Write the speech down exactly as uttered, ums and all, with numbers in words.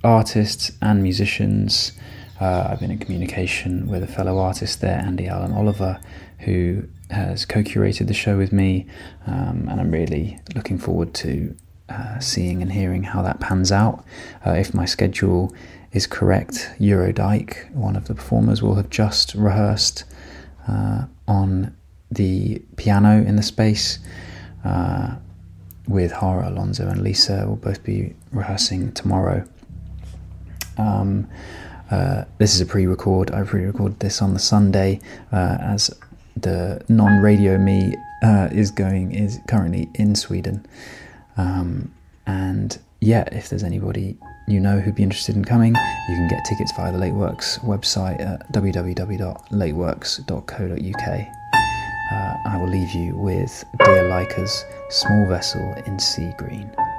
artists and musicians. Uh, I've been in communication with a fellow artist there, Andy Allen Oliver, who has co-curated the show with me, um, and I'm really looking forward to uh, seeing and hearing how that pans out. Uh, if my schedule is correct, Eurodyke, one of the performers, will have just rehearsed uh, on the piano in the space, uh, with Hara, Alonso and Lisa will both be rehearsing tomorrow. Um, uh, this is a pre-record. I pre-recorded this on the Sunday, uh, as the non-radio me uh, is going is currently in Sweden. Um, and yeah, if there's anybody you know who'd be interested in coming, you can get tickets via the Lateworks website at w w w dot lateworks dot co dot u k. Uh, I will leave you with Dear Leica's Small Vessel in Sea Green.